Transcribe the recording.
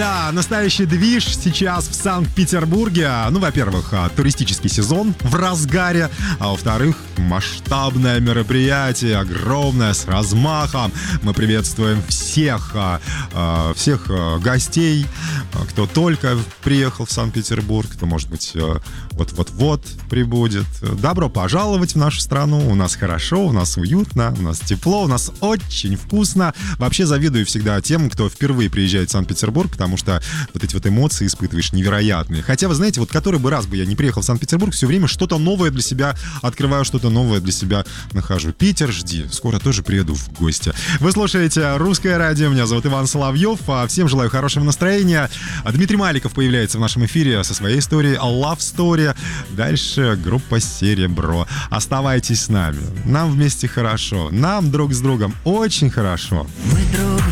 Да, настоящий движ сейчас в Санкт-Петербурге. Ну, во-первых, туристический сезон в разгаре, а во-вторых, масштабное мероприятие, огромное, с размахом. Мы приветствуем всех гостей, кто только приехал в Санкт-Петербург, кто, может быть, вот-вот прибудет. Добро пожаловать в нашу страну. У нас хорошо, у нас уютно, у нас тепло, у нас очень вкусно. Вообще завидую всегда тем, кто впервые приезжает в Санкт-Петербург, потому что вот эти вот эмоции испытываешь невероятные. Хотя, вы знаете, вот который бы раз бы я не приехал в Санкт-Петербург, все время что-то новое для себя открываю, что-то новое для себя нахожу. Питер, жди, скоро тоже приеду в гости. Вы слушаете «Русское радио», меня зовут Иван Соловьев. Всем желаю хорошего настроения. Дмитрий Маликов появляется в нашем эфире со своей историей Love Story. Дальше группа «Серебро». Оставайтесь с нами. Нам вместе хорошо. Нам друг с другом очень хорошо. Мы друг